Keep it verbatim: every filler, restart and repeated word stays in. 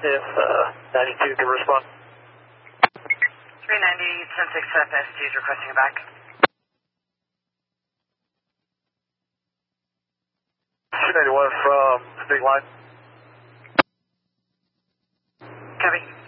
if uh, ninety-two can respond. three ninety, ten six F S T is requesting a back. two ninety-one from the big line. Copy.